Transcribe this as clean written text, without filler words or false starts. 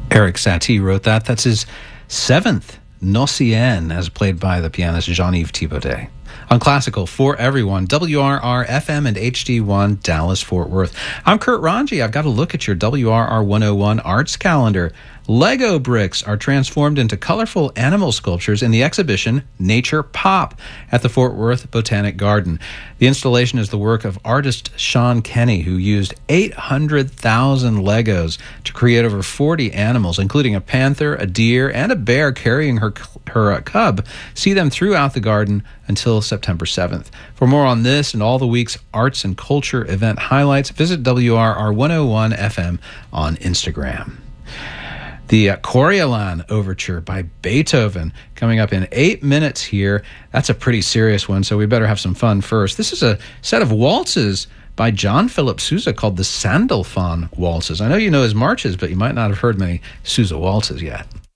Eric Satie wrote that. That's his seventh Nocien, as played by the pianist Jean-Yves Thibaudet. On Classical for everyone, WRR FM and HD1 Dallas Fort Worth. I'm Kurt Ranji. I've got a look at your WRR 101 arts calendar. Lego bricks are transformed into colorful animal sculptures in the exhibition Nature Pop at the Fort Worth Botanic Garden. The installation is the work of artist Sean Kenny, who used 800,000 Legos to create over 40 animals, including a panther, a deer, and a bear carrying her cub. See them throughout the garden until September 7th. For more on this and all the week's arts and culture event highlights, visit WRR 101 FM on Instagram. The Coriolan Overture by Beethoven coming up in 8 minutes here. That's a pretty serious one, so we better have some fun first. This is a set of waltzes by John Philip Sousa called the Sandalphon Waltzes. I know you know his marches, but you might not have heard many Sousa waltzes yet.